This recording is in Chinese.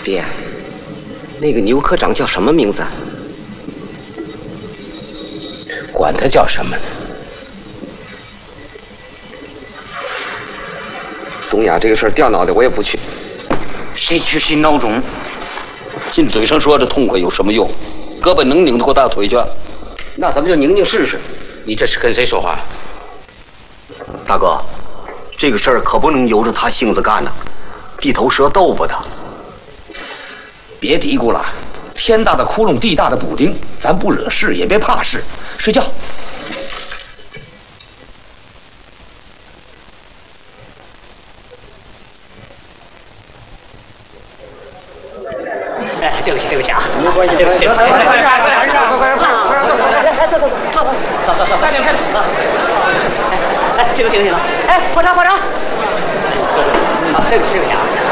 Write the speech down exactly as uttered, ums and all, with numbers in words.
爹，那个牛科长叫什么名字？ 管他叫什么呢？ 东亚这个事儿掉脑袋，我也不去。 谁去谁孬种。 尽嘴上说着痛快有什么用？胳膊能拧得过大腿去？ 那咱们就拧拧试试。 你这是跟谁说话？ 大哥，这个事儿可不能由着他性子干呐，地头蛇斗不他。 别嘀咕了，天大的窟窿，地大的补丁，咱不惹事也别怕事，睡觉。 哎，对不起，对不起啊， 没关系， 对不起，对不起， 快快快快快快快快坐坐， 来坐坐坐，坐坐坐，快点快点啊！哎哎，停了停了停了，哎，破茶破茶。啊，对不起对不起啊。